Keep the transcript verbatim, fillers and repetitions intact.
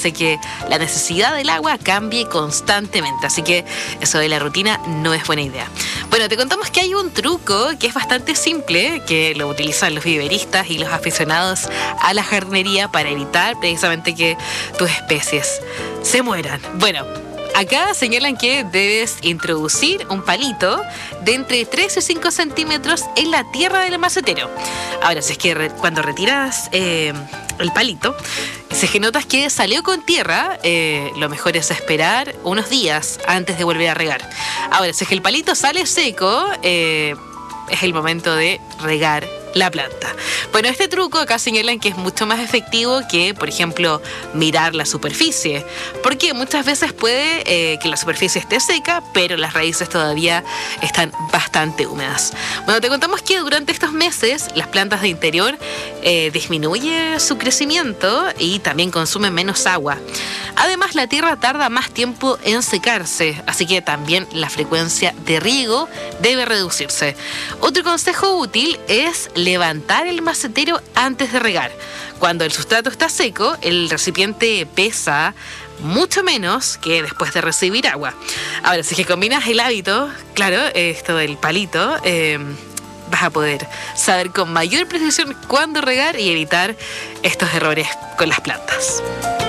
hace que la necesidad del agua cambie constantemente. Así que eso de la rutina no es buena idea. Bueno, te contamos que hay un truco que es bastante simple, que lo utilizan los viveristas y los aficionados a la jardinería para evitar precisamente que tus especies se mueran. Bueno, acá señalan que debes introducir un palito de entre tres y cinco centímetros en la tierra del macetero. Ahora, si es que re- cuando retiras eh, el palito, si es que notas que salió con tierra, eh, lo mejor es esperar unos días antes de volver a regar. Ahora, si es que el palito sale seco, eh, es el momento de regar la planta. Bueno, este truco acá señalan que es mucho más efectivo que, por ejemplo, mirar la superficie, porque muchas veces puede eh, que la superficie esté seca, pero las raíces todavía están bastante húmedas. Bueno, te contamos que durante estos meses las plantas de interior eh, disminuye su crecimiento y también consumen menos agua. Además, la tierra tarda más tiempo en secarse, así que también la frecuencia de riego debe reducirse. Otro consejo útil es levantar el macetero antes de regar. Cuando el sustrato está seco, el recipiente pesa mucho menos que después de recibir agua. Ahora, si es que combinas el hábito, claro, esto del palito, eh, vas a poder saber con mayor precisión cuándo regar y evitar estos errores con las plantas.